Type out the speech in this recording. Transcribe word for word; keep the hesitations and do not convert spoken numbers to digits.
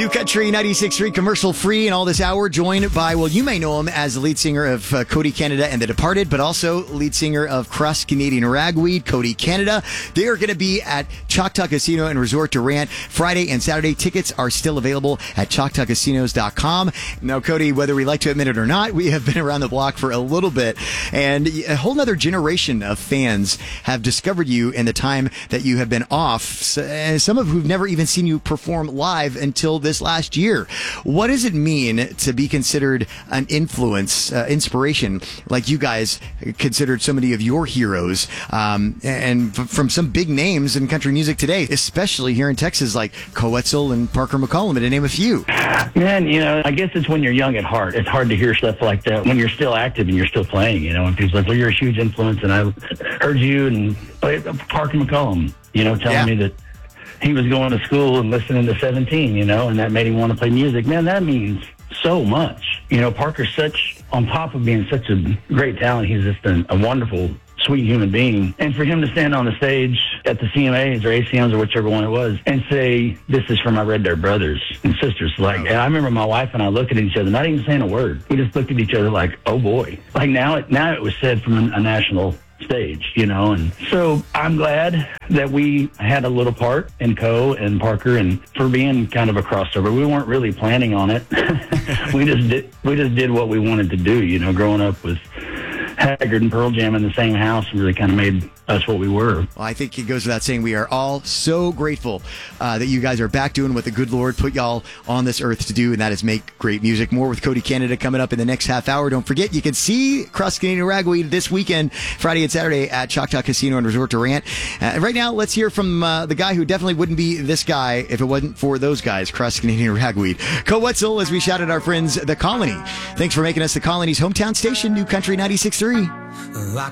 New Country ninety-six point three commercial free, and all this hour joined by, well, you may know him as the lead singer of uh, Cody Canada and The Departed, but also lead singer of Crust Canadian Ragweed, Cody Canada. They are going to be at Choctaw Casino and Resort Durant Friday and Saturday. Tickets are still available at choctaw casinos dot com. Now, Cody, whether we like to admit it or not, we have been around the block for a little bit, and a whole other generation of fans have discovered you in the time that you have been off, some of who've never even seen you perform live until this last year. What does it mean to be considered an influence, uh, inspiration, like you guys considered so many of your heroes, um, and f- from some big names in country music today, especially here in Texas, like Coetzel and Parker McCollum, to name a few? Man, you know, I guess it's when you're young at heart. It's hard to hear stuff like that when you're still active and you're still playing, you know, and people are like, well, you're a huge influence, and I heard you and Parker McCollum, you know, telling yeah. me that he was going to school and listening to seventeen, you know, and that made him want to play music. Man, that means so much. You know, Parker's such, on top of being such a great talent, he's just a, a wonderful, sweet human being. And for him to stand on the stage at the C M As or A C Ms or whichever one it was and say, this is for my Red Dirt brothers and sisters. Like, and I remember my wife and I looking at each other, not even saying a word. We just looked at each other like, oh boy. Like now it, now it was said from a national stage, you know, and so I'm glad that we had a little part in Co and Parker, and for being kind of a crossover. We weren't really planning on it. we just did we just did what we wanted to do, you know. Growing up with Haggard and Pearl Jam in the same house really kind of made us what we were. Well, I think it goes without saying we are all so grateful uh, that you guys are back doing what the good Lord put y'all on this earth to do, and that is make great music. More with Cody Canada coming up in the next half hour. Don't forget, you can see Crust Canadian Ragweed this weekend, Friday and Saturday at Choctaw Casino and Resort Durant. Uh, right now, let's hear from uh, the guy who definitely wouldn't be this guy if it wasn't for those guys, Crust Canadian Ragweed. Coetzel, as we shouted our friends, The Colony. Thanks for making us The Colony's hometown station, New Country ninety-six point three.